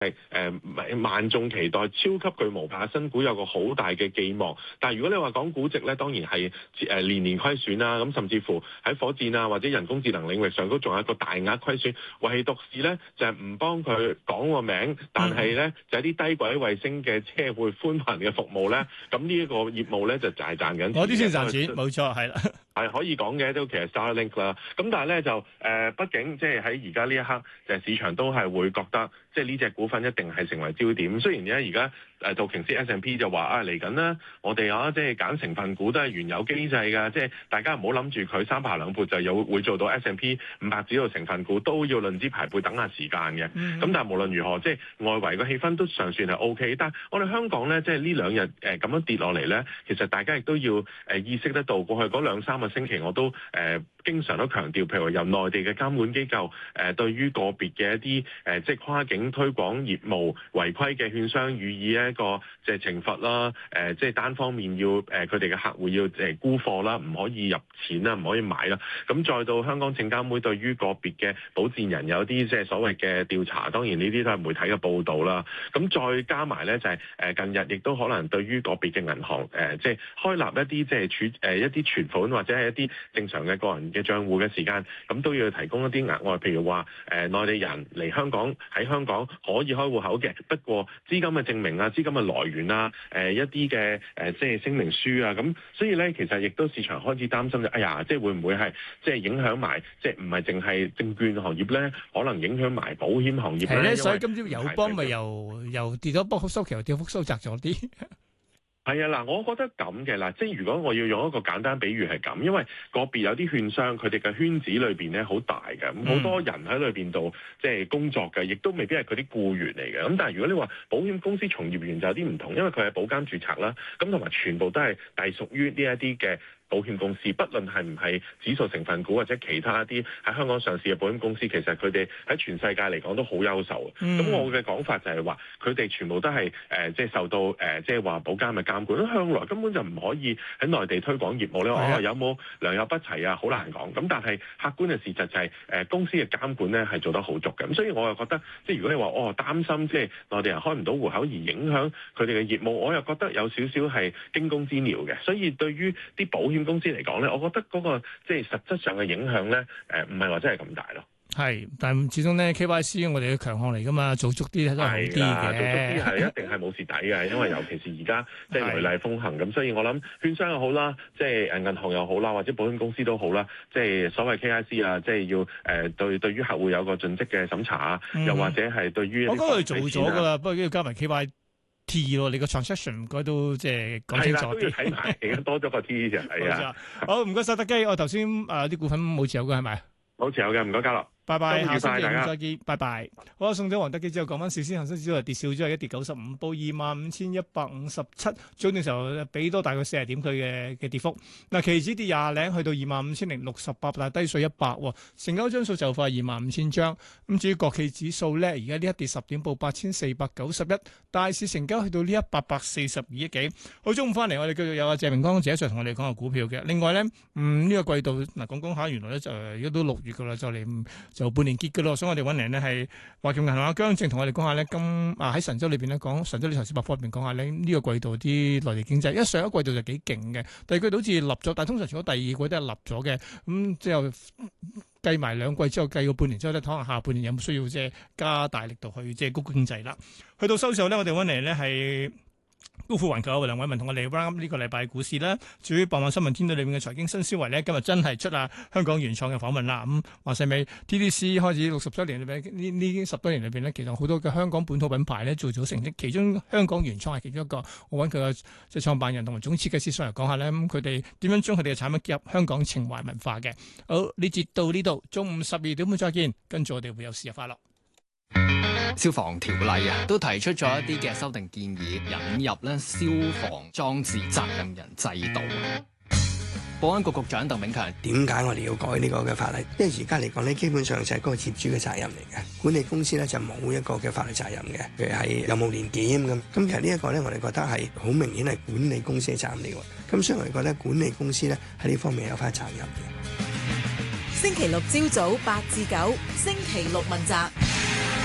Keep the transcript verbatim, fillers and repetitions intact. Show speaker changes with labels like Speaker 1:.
Speaker 1: 係誒萬眾期待，超級巨無霸新股有個好大嘅寄望。但係如果你話講估值咧，當然係誒年年虧損啦。咁甚至乎喺火箭啊或者人工智能領域上都仲有一個大額虧損。唯獨是咧就係唔幫佢講個名，但係咧就係啲低軌衛星嘅車會寬頻嘅服務咧，咁呢一個業務咧就係賺緊錢。
Speaker 2: 嗰啲先賺錢，冇錯，係啦。
Speaker 1: 係可以講嘅，都其實 Starlink 啦。咁但係咧就誒、呃，畢竟即係喺而家呢一刻，就係市場都係會覺得，即係呢隻股份一定係成為焦點。雖然咧而家誒道瓊斯 S and P 就話啊嚟緊啦，我哋啊即係揀成分股都係原有機制㗎，即係大家唔好諗住佢三爬兩撥就有會做到 S and P 五百指數成分股，都要論資排輩等下時間嘅。咁、嗯、但係無論如何，即係外圍嘅氣氛都尚算係 O K。但係我哋香港咧，即係呢兩日誒咁樣跌落嚟咧，其實大家亦都要誒意識得到，過去嗰兩三個星期我都誒、呃、經常都強調，譬如話由內地嘅監管機構誒、呃、對於個別嘅一啲誒、呃、即係跨境推廣業務違規嘅券商予以一個即係懲罰啦，誒、呃、即係單方面要誒佢哋嘅客戶要誒沽貨啦，唔可以入錢啦，唔可以買啦。咁再到香港證監會對於個別嘅保薦人有啲即係所謂嘅調查，當然呢啲都係媒體嘅報導啦。咁再加埋咧就係、是、誒近日亦都可能對於個別嘅銀行誒、呃、即係開立一啲即係儲誒一啲存款或者係一啲正常嘅個人嘅賬戶嘅時間，咁都要提供一啲額外，譬如話誒內地人嚟香港喺香港可以開戶口嘅，不過資金嘅證明啊、資金嘅來源啊、誒、呃、一啲嘅誒即係聲明書啊，咁所以咧其實亦都市場開始擔心就，哎呀，即係會唔會係即係影響埋，即係唔係淨係證券行業咧，可能影響埋保險行業咧。
Speaker 2: 係咧，所以今朝友邦咪又又跌咗，不過收期又跌幅收窄咗啲。
Speaker 1: 係啊，嗱，我覺得咁嘅啦，即係如果我要用一個簡單比喻係咁，因為個別有啲券商佢哋嘅圈子裏邊咧好大嘅，咁好多人喺裏邊度即係工作嘅，亦都未必係佢啲僱員嚟嘅。咁但係如果你話保險公司從業員就有啲唔同，因為佢係保監註冊啦，咁同埋全部都係隸屬於呢一啲嘅保險公司，不論係唔係指數成分股或者其他一啲喺香港上市嘅保險公司，其實佢哋喺全世界嚟講都好優秀。咁、嗯、我嘅講法就係話，佢哋全部都係誒、呃，即係受到誒，即係話保監嘅監管。向來根本就唔可以喺內地推廣業務咧。我有冇良莠不齊啊？好難講。咁但係客觀嘅事實就係、是、誒、呃，公司嘅監管咧係做得好足嘅。咁所以我又覺得，即係如果你話哦擔心即係內地人開唔到戶口而影響佢哋嘅業務，我又覺得有少少係驚弓之鳥嘅。所以對於啲保險公司嚟講咧，我覺得嗰、那個即係實質上嘅影響咧，誒唔係話真係咁大咯。係，
Speaker 2: 但係始終咧 K Y C 我哋嘅強項嚟噶嘛，做足啲都係好啲嘅。
Speaker 1: 做足啲係一定係冇蝕底嘅，因為尤其是而家即係雷厲風行咁，所以我諗券商又好啦，即係誒銀行又好啦，或者保險公司都好啦，即係所謂 K Y C 啊，即係要誒、呃、對對於客戶有個盡職嘅審查啊，嗯、又或者係對於我
Speaker 2: 覺得佢做咗噶啦，不過要加埋 K Y T 咯，你個 transaction 唔該都即係講清楚啲。係啦，都要睇埋，多咗個 T 就係啊。好，唔該晒德基，我頭先誒啲股份冇持有嘅係咪？
Speaker 1: 冇持有嘅，唔該嘉樂。
Speaker 2: 拜拜，下星期
Speaker 1: 五
Speaker 2: 再見，拜拜。好啦，送咗黃德基之後，講翻事先，恒生指數跌少咗，係一跌九十五，報二萬五千一百五十七。早段時候俾多大概四十點佢嘅嘅跌幅。嗱，期指跌廿零，去到二萬五千零六十八，但係低水一百。成交張數就快二萬五千張。咁至於國企指數咧，而家呢一跌十點，報八千四百九十一。大市成交去到呢一八百四十二億幾。好，中午翻嚟，我哋繼續有阿謝明光姐一齊同我哋講下股票嘅。另外咧，嗯呢、這個季度嗱講講下，原來咧就而家都六月噶啦，就嚟。就半年結嘅咯，所以我哋揾嚟呢係華僑銀行阿姜正同我哋講下呢。今啊喺神州裏邊呢講神州理財小百科入邊講下呢，呢個季度啲內地經濟，因為上一個季度就幾勁嘅，第二季度好似立咗，但係通常除咗第二季都係立咗嘅，咁之後計埋兩季之後計個半年之後呢，可能下半年有冇需要即係加大力度去即係谷經濟啦。去到收市後呢，我哋揾嚟呢係高富環球嘅梁偉文同我哋 round 呢個禮拜股市啦。至於傍晚新聞天地裏面嘅財經新思維呢，今日真係出啊香港原創嘅訪問啦。咁話晒尾 T D C 開始六十周年裏邊呢呢十多年裏邊呢，其實好多嘅香港本土品牌呢做咗成績，其中香港原創係其中一個。我揾佢嘅即係創辦人同埋總設計師上嚟講下呢，咁佢哋點樣將佢哋嘅產品結合香港情懷文化嘅。好，呢節到呢度，中午十二點半再見，跟住我哋會有事日快樂。
Speaker 3: 消防條例啊，都提出咗一啲嘅修訂建議，引入咧消防裝置責任人制度。保安局局長鄧炳強，
Speaker 4: 點解我哋要改呢個嘅法例？因為而家嚟講咧，基本上就係嗰個業主嘅責任嚟嘅，管理公司咧就冇一個嘅法律責任嘅，譬如係有冇年檢咁。咁其實呢一個咧，我哋覺得係好明顯係管理公司嘅責任嚟嘅。咁所以我哋覺得管理公司咧喺呢方面有翻責任嘅。
Speaker 5: 星期六朝早八至九，星期六問責。